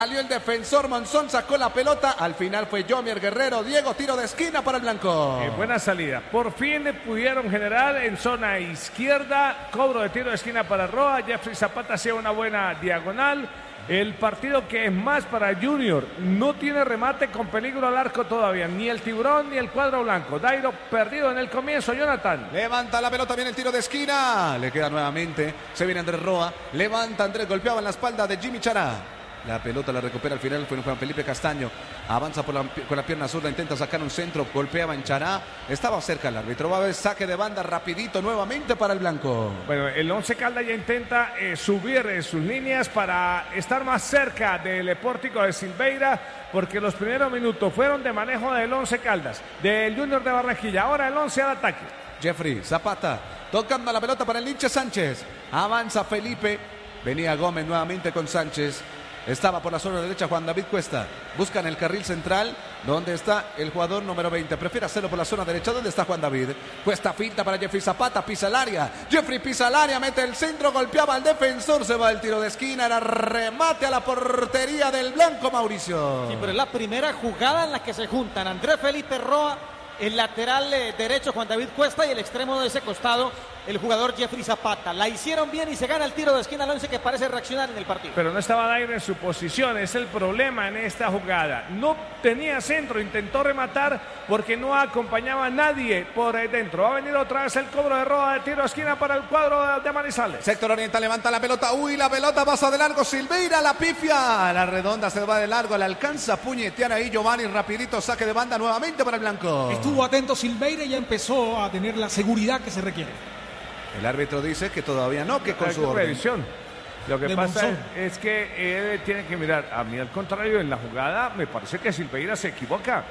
Salió el defensor Monzón, sacó la pelota. Al final fue Yomier Guerrero. Diego, tiro de esquina para el blanco. Buena salida. Por fin pudieron generar en zona izquierda. Cobro de tiro de esquina para Roa. Jeffrey Zapata hacía una buena diagonal. El partido que es más para Junior. No tiene remate con peligro al arco todavía. Ni el tiburón ni el cuadro blanco. Dairo perdido en el comienzo. Jonathan. Levanta la pelota, viene el tiro de esquina. Le queda nuevamente. Se viene Andrés Roa. Levanta Andrés, golpeaba en la espalda de Jimmy Chará. La pelota la recupera al final, fue Juan Felipe Castaño. Avanza con la pierna zurda, intenta sacar un centro, golpeaba en Chará. Estaba cerca el árbitro, va a haber saque de banda rapidito nuevamente para el blanco. Bueno, el Once Caldas ya intenta subir sus líneas para estar más cerca del pórtico de Silveira, porque los primeros minutos fueron de manejo del Once Caldas, del Junior de Barranquilla. Ahora el Once al ataque. Jeffrey Zapata, tocando la pelota para el Linche Sánchez. Avanza Felipe, venía Gómez nuevamente con Sánchez. Estaba por la zona derecha Juan David Cuesta. Buscan el carril central. ¿Dónde está el jugador número 20? Prefiere hacerlo por la zona derecha. ¿Dónde está Juan David? Cuesta finta para Jeffrey Zapata. Pisa el área. Jeffrey pisa el área. Mete el centro. Golpeaba al defensor. Se va el tiro de esquina. Era remate a la portería del blanco, Mauricio. Sí, pero es la primera jugada en la que se juntan Andrés Felipe Roa, el lateral derecho Juan David Cuesta y el extremo de ese costado el jugador Jeffrey Zapata. La hicieron bien y se gana el tiro de esquina al Once, que parece reaccionar en el partido. Pero no estaba Dairo en su posición, es el problema en esta jugada. No tenía centro, intentó rematar porque no acompañaba a nadie por ahí dentro. Va a venir otra vez el cobro de Roa de tiro de esquina para el cuadro de Manizales. Sector oriental, levanta la pelota. Uy, la pelota pasa de largo. Silveira la pifia. La redonda se va de largo, la alcanza a puñetear ahí Giovanni. Rapidito, saque de banda nuevamente para el blanco. Estuvo atento Silveira y ya empezó a tener la seguridad que se requiere. El árbitro dice que todavía no, que con su orden. Revisión. Lo que pasa es que él tiene que mirar. A mí, al contrario, en la jugada me parece que Silveira se equivoca.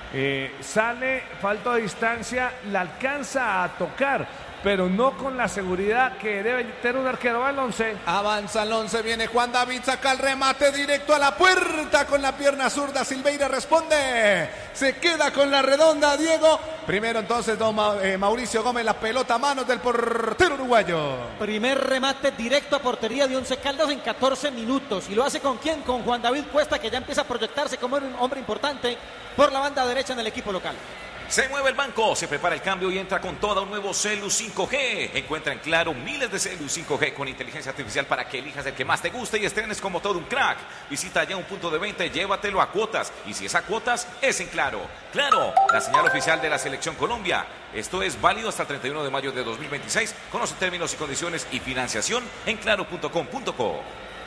Sale, falta de distancia, la alcanza a tocar, pero no con la seguridad que debe tener un arquero. Va el Once. Avanza el Once, viene Juan David, saca el remate directo a la puerta con la pierna zurda. Silveira responde, se queda con la redonda Diego. Primero entonces Mauricio Gómez, la pelota a manos del portero uruguayo. Primer remate directo a portería de Once Caldas en 14 minutos. ¿Y lo hace con quién? Con Juan David Cuesta, que ya empieza a proyectarse como un hombre importante por la banda derecha en el equipo local. Se mueve el banco, se prepara el cambio y entra con todo un nuevo Celu 5G. Encuentra en Claro miles de Celu 5G con inteligencia artificial para que elijas el que más te guste y estrenes como todo un crack. Visita ya un punto de venta y llévatelo a cuotas. Y si es a cuotas, es en Claro. Claro, la señal oficial de la Selección Colombia. Esto es válido hasta el 31 de mayo de 2026. Conoce términos y condiciones y financiación en claro.com.co.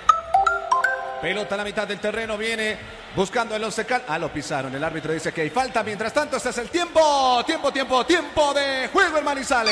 Pelota a la mitad del terreno, viene buscando el Once Caldas. Lo pisaron, el árbitro dice que hay falta. Mientras tanto, este es el tiempo de juego en Manizales.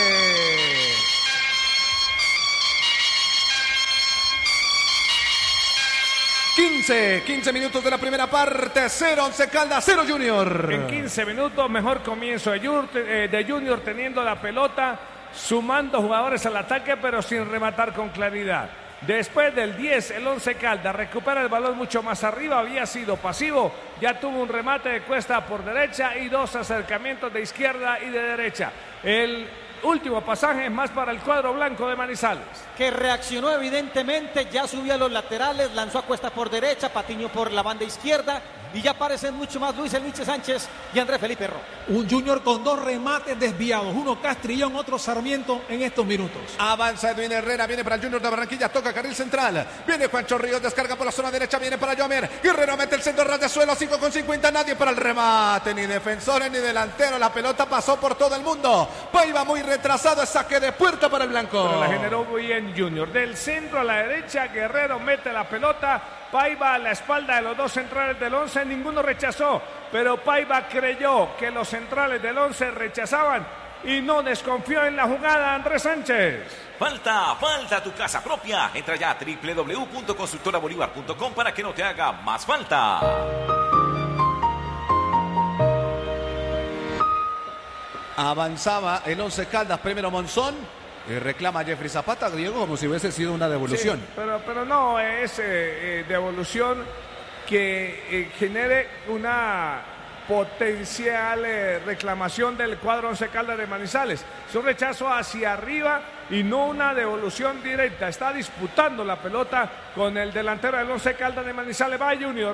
15 minutos de la primera parte. 0 Once Caldas, 0 Junior. En 15 minutos, mejor comienzo de Junior teniendo la pelota, sumando jugadores al ataque, pero sin rematar con claridad. Después del 10, el Once Caldas recupera el balón mucho más arriba, había sido pasivo, ya tuvo un remate de Cuesta por derecha y dos acercamientos de izquierda y de derecha. El último pasaje es más para el cuadro blanco de Manizales, que reaccionó evidentemente, ya subió a los laterales, lanzó a Cuesta por derecha, Patiño por la banda izquierda y ya aparecen mucho más Luis El Linche Sánchez y Andrés Felipe Roa. Un Junior con dos remates desviados, uno Castrillón, otro Sarmiento en estos minutos. Avanza Edwin Herrera, viene para el Junior de Barranquilla, toca carril central, viene Juancho Ríos, descarga por la zona derecha, viene para Yomier Guerrero, mete el centro ras de suelo, 5,50, nadie para el remate, ni defensores ni delantero, la pelota pasó por todo el mundo. Paiva muy retrasado, es saque de puerta para el blanco. Pero la generó muy bien Junior, del centro a la derecha, Guerrero mete la pelota, Paiva a la espalda de los dos centrales del Once, ninguno rechazó, pero Paiva creyó que los centrales del Once rechazaban y no desconfió en la jugada Andrés Sánchez. Falta tu casa propia. Entra ya a www.constructorabolívar.com para que no te haga más falta. Avanzaba el Once Caldas, primero Monzón. Reclama Jeffrey Zapata, Diego, como si hubiese sido una devolución. Sí, pero no es devolución que genere una potencial reclamación del cuadro Once Caldas de Manizales. Es un rechazo hacia arriba y no una devolución directa. Está disputando la pelota con el delantero del Once Caldas de Manizales. Va Junior.